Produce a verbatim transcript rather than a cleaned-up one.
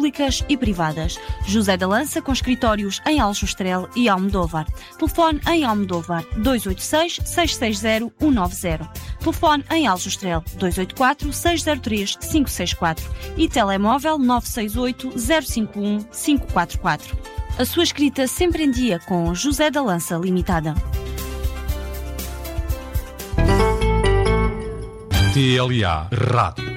públicas e privadas. José da Lança, com escritórios em Aljustrel e Almodóvar. Telefone em Almodóvar dois oito seis, seis seis zero, um nove zero. Telefone em Aljustrel dois oito quatro, seis zero três, cinco seis quatro e telemóvel nove seis oito, zero cinco um, cinco quatro quatro. A sua escrita sempre em dia com José da Lança Limitada. T L A Rádio.